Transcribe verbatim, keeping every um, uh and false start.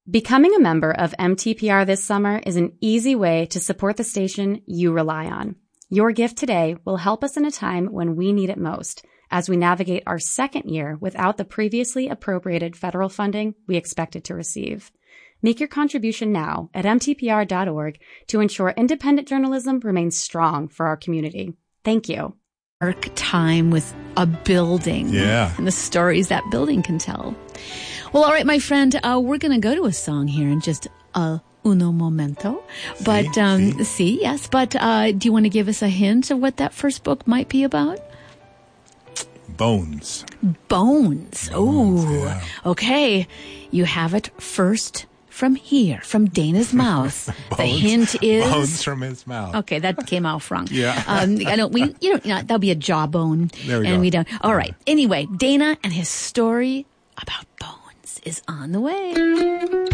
Becoming a member of M T P R this summer is an easy way to support the station you rely on. Your gift today will help us in a time when we need it most, as we navigate our second year without the previously appropriated federal funding we expected to receive. Make your contribution now at m t p r dot org to ensure independent journalism remains strong for our community. Thank you. Dark time with a building. Yeah. And the stories that building can tell. Well, all right, my friend, uh, we're going to go to a song here in just a uno momento. But, See, um, see. see, yes. But uh, do you want to give us a hint of what that first book might be about? Bones. Bones. Bones, Oh, yeah. Okay. You have it first from here, from Dana's mouth. The Bones- hint is... Bones from his mouth. Okay, that came out wrong. Yeah. Um, I don't, we, you know, you know, that'll be a jawbone. There we and go. we don't. All right. Anyway, Dana and his story about bones is on the way.